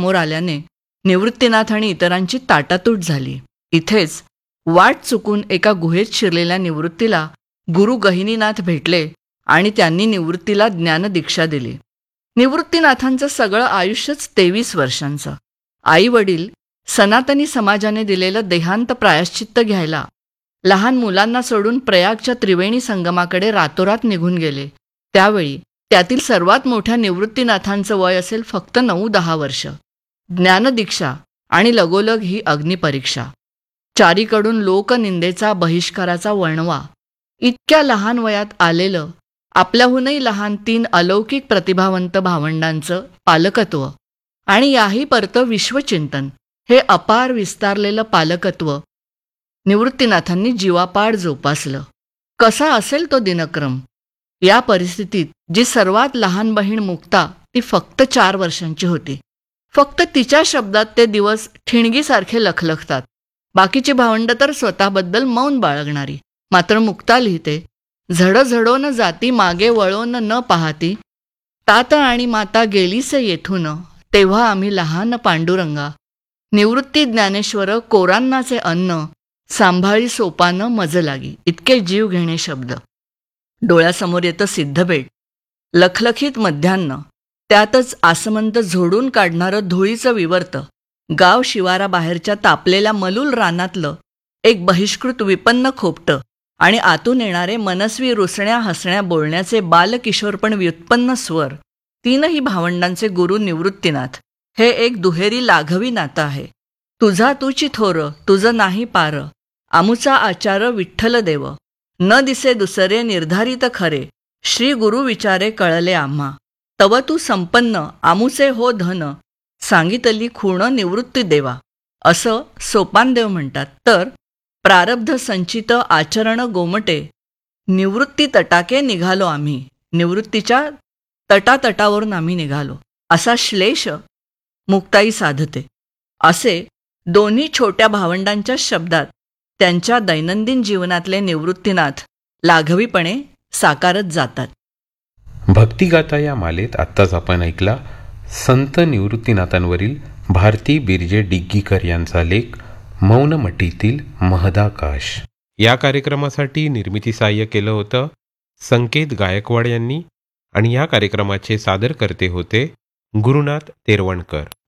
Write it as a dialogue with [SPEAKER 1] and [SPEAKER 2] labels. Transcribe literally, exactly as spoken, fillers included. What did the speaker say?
[SPEAKER 1] समोर आल्याने निवृत्तीनाथ आणि इतरांची ताटातूट झाली. इथेच वाट चुकून एका गुहेत शिरलेल्या निवृत्तीला गुरु गहिनीनाथ भेटले आणि त्यांनी निवृत्तीला ज्ञानदीक्षा दिली. निवृत्तीनाथांचं सगळं आयुष्यच तेवीस वर्षांचं. आई वडील सनातनी समाजाने दिलेलं देहांत प्रायश्चित्त घ्यायला लहान मुलांना सोडून प्रयागच्या त्रिवेणी संगमाकडे रातोरात निघून गेले. त्यावेळी त्यातील सर्वात मोठ्या निवृत्तीनाथांचं वय असेल फक्त नऊ दहा वर्ष. ज्ञानदीक्षा आणि लगोलग ही अग्निपरीक्षा. चारीकडून लोकनिंदेचा बहिष्काराचा वणवा. इतक्या लहान वयात आलेलं आपल्याहूनही लहान तीन अलौकिक प्रतिभावंत भावंडांचं पालकत्व आणि याही परतं विश्वचिंतन, हे अपार विस्तारलेलं पालकत्व निवृत्तीनाथांनी जीवापाड जोपासलं. कसा असेल तो दिनक्रम? या परिस्थितीत जी सर्वात लहान बहीण मुक्ता, ती फक्त चार वर्षांची होती. फक्त तिच्या शब्दात ते दिवस ठिणगीसारखे लखलखतात. बाकीची भावंड तर स्वतःबद्दल मौन बाळगणारी. मात्र मुक्ता लिहिते, झडझडो न जाती मागे वळोन न पाहती, तात आणि माता गेलीसे येथून, तेव्हा आम्ही लहान पांडुरंगा, निवृत्ती ज्ञानेश्वर कोरांनाचे अन्न, सांभाळी सोपानं मज लागी. इतके जीव घेणे शब्द. डोळ्यासमोर येतं सिद्धबेट, लखलखीत मध्यान्ह, त्यातच आसमंत झोडून काढणारं धुळीचं विवर्त, गाव शिवाराबाहेरच्या तापलेल्या मलूल रानातलं एक बहिष्कृत विपन्न खोपटं आणि आतून येणारे मनस्वी रुसण्या हसण्या बोलण्याचे बालकिशोरपण व्युत्पन्न स्वर. तीनही भावंडांचे गुरु निवृत्तीनाथ हे एक दुहेरी लाघवी नातं आहे. तुझा तुची थोर, तुझं नाही पार, आमुचा आचार विठ्ठल देव, न दिसे दुसरे निर्धारित खरे, श्री गुरु विचारे कळले आम्हा, तव तू संपन्न आमुचे हो धन, सांगितली खूण निवृत्ती देवा, असं सोपानदेव म्हणतात. तर प्रारब्ध संचित आचरण गोमटे, निवृत्ती तटाके निघालो आम्ही, निवृत्तीच्या तटातटावरून आम्ही निघालो, असा श्लेष मुक्ताई साधते. असे दोन्ही छोट्या भावंडांच्या शब्दात त्यांच्या दैनंदिन जीवनातले निवृत्तीनाथ लाघवीपणे साकारत जातात.
[SPEAKER 2] भक्तिगाथा या मालेत आत्ताच आपण ऐकला संत निवृत्तीनाथांवरील भारती बिर्जे डिग्गीकर यांचा लेख मौनमटीतील महदाकाश. या कार्यक्रमासाठी निर्मिती सहाय्य केलं होतं संकेत गायकवाड यांनी आणि या कार्यक्रमाचे सादरकर्ते होते गुरुनाथ तेरवणकर.